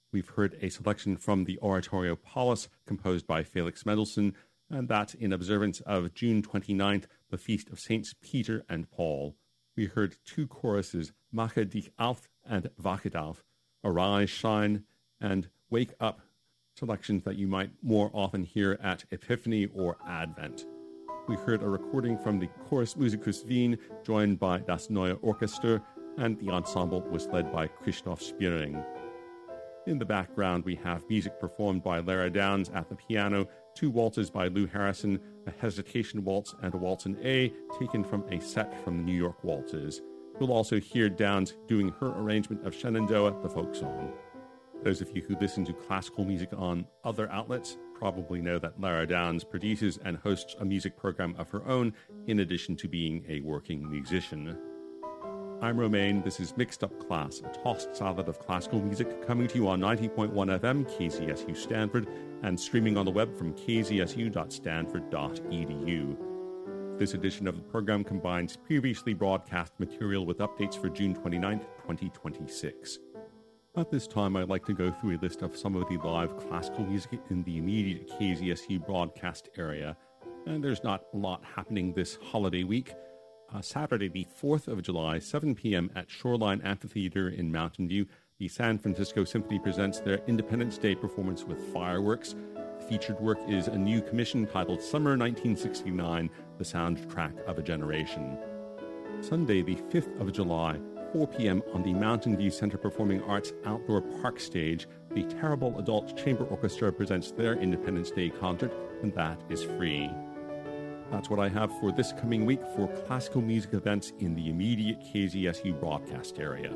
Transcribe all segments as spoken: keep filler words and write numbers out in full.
We've heard a selection from the Oratorio Paulus, composed by Felix Mendelssohn, and that in observance of June twenty-ninth, the feast of Saints Peter and Paul. We heard two choruses, Mache dich auf and Wachet auf, Arise, Shine, and Wake Up, selections that you might more often hear at Epiphany or Advent. We heard a recording from the Chorus Musicus Wien, joined by Das Neue Orchester, and the ensemble was led by Christoph Spiering. In the background, we have music performed by Lara Downs at the piano, two waltzes by Lou Harrison, a hesitation waltz, and a waltz in A, taken from a set from the New York Waltzes. We'll also hear Downs doing her arrangement of Shenandoah, the folk song. Those of you who listen to classical music on other outlets probably know that Lara Downs produces and hosts a music program of her own, in addition to being a working musician. I'm Romain. This is Mixed Up Class, a tossed salad of classical music, coming to you on ninety point one F M, K Z S U Stanford, and streaming on the web from k z s u dot stanford dot e d u. This edition of the program combines previously broadcast material with updates for June twenty-ninth, twenty twenty-six. At this time, I'd like to go through a list of some of the live classical music in the immediate K Z S U broadcast area. And there's not a lot happening this holiday week. Uh, Saturday, the fourth of July, seven p.m. at Shoreline Amphitheater in Mountain View, the San Francisco Symphony presents their Independence Day performance with fireworks. The featured work is a new commission titled Summer nineteen sixty-nine, the soundtrack of a generation. Sunday, the fifth of July, four p.m. on the Mountain View Center Performing Arts Outdoor Park Stage, the Terrible Adult Chamber Orchestra presents their Independence Day concert, and that is free. That's what I have for this coming week for classical music events in the immediate K Z S U broadcast area.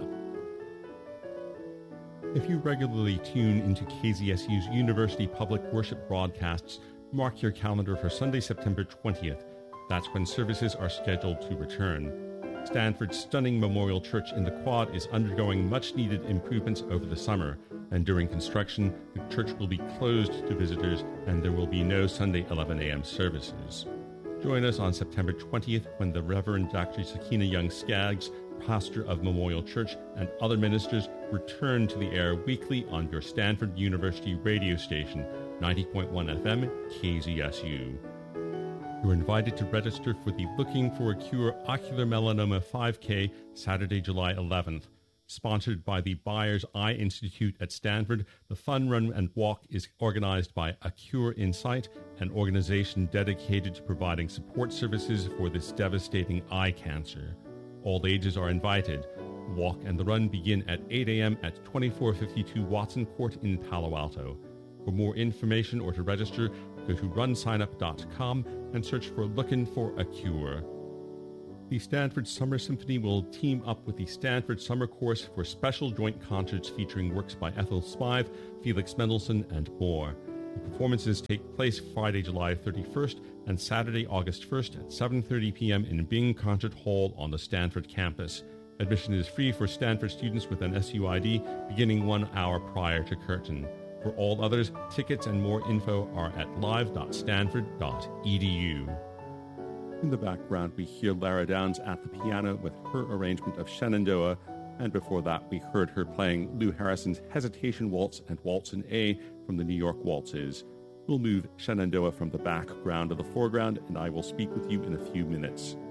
If you regularly tune into K Z S U's University Public Worship broadcasts, mark your calendar for Sunday, September twentieth. That's when services are scheduled to return. Stanford's stunning Memorial Church in the Quad is undergoing much-needed improvements over the summer, and during construction, the church will be closed to visitors, and there will be no Sunday eleven a.m. services. Join us on September twentieth when the Reverend Doctor Sakina Young Skaggs, pastor of Memorial Church, and other ministers return to the air weekly on your Stanford University radio station, ninety point one F M, K Z S U. You're invited to register for the Looking for a Cure Ocular Melanoma five K, Saturday, July eleventh. Sponsored by the Byers Eye Institute at Stanford, the fun run and walk is organized by A Cure in Sight, an organization dedicated to providing support services for this devastating eye cancer. All ages are invited. The walk and the run begin at eight a.m. at twenty-four fifty-two Watson Court in Palo Alto. For more information or to register, go to run sign up dot com and search for Looking for a Cure. The Stanford Summer Symphony will team up with the Stanford Summer Chorus for special joint concerts featuring works by Ethel Spive, Felix Mendelssohn, and more. The performances take place Friday, July thirty-first and Saturday, August first at seven thirty p.m. in Bing Concert Hall on the Stanford campus. Admission is free for Stanford students with an S U I D beginning one hour prior to curtain. For all others, tickets and more info are at live dot stanford dot e d u. In the background, we hear Lara Downs at the piano with her arrangement of Shenandoah, and before that we heard her playing Lou Harrison's Hesitation Waltz and Waltz in A from the New York Waltzes. We'll move Shenandoah from the background to the foreground, and I will speak with you in a few minutes.